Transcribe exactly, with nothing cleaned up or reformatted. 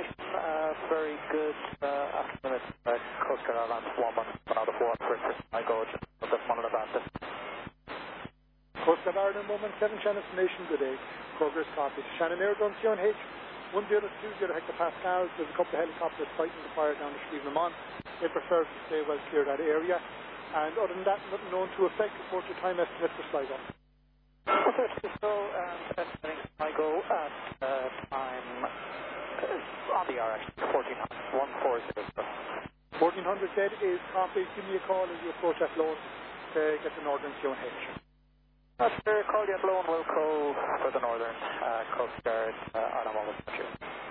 information. Uh, very good uh, afternoon. Uh, Coast Guard Airlines one one one out of four for I go just a bit one of the band. Coast Guard Ireland one one seven channel information. Good day. Progress copy. Shannon Air Guns C N H one zero two zero hectopascals. There's a couple of helicopters fighting the fire down the street of Le Mans. They prefer to stay well clear of that area. And other than that, nothing known to affect. Report your time estimate for Sligo. Okay, so um, estimating Sligo at uh, time uh, on the hour actually fourteen hundred one four zero. fourteen hundred dead is copy. Give me a call as you approach that load to get the Northern C N H. After call yet low and will call for the Northern uh, Coast Guard uh, on a moment.